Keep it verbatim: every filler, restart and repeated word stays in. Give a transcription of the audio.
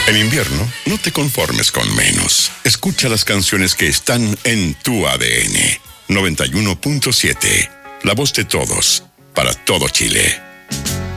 En invierno, no te conformes con menos. Escucha las canciones que están en tu A D N. noventa y uno punto siete. La voz de todos, para todo Chile.